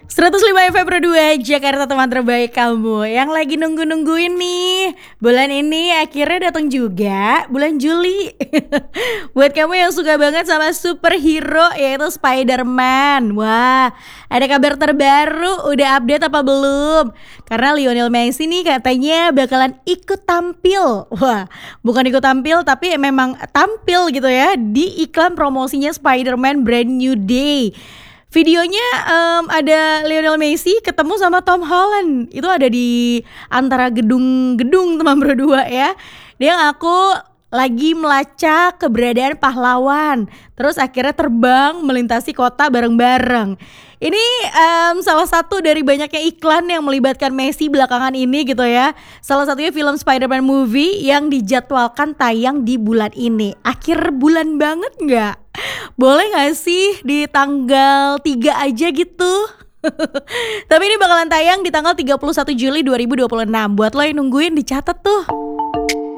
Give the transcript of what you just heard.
105 FM Pro 2 Jakarta, teman terbaik kamu yang lagi nunggu-nungguin nih. Bulan ini akhirnya datang juga, bulan Juli. Buat kamu yang suka banget sama superhero yaitu Spider-Man. Wah, ada kabar terbaru, udah update apa belum? Karena Lionel Messi nih katanya bakalan ikut tampil. Wah, bukan ikut tampil tapi memang tampil gitu ya di iklan promosinya Spider-Man Brand New Day. Videonya ada Lionel Messi ketemu sama Tom Holland. Itu ada di antara gedung-gedung teman berdua ya. Dia ngaku lagi melacak keberadaan pahlawan. Terus akhirnya terbang melintasi kota bareng-bareng. Ini salah satu dari banyaknya iklan yang melibatkan Messi belakangan ini gitu ya. Salah satunya film Spider-Man movie yang dijadwalkan tayang di bulan ini. Akhir bulan banget gak? Boleh gak sih di tanggal 3 aja gitu? Tapi ini bakalan tayang di tanggal 31 Juli 2026. Buat lo yang nungguin dicatat tuh.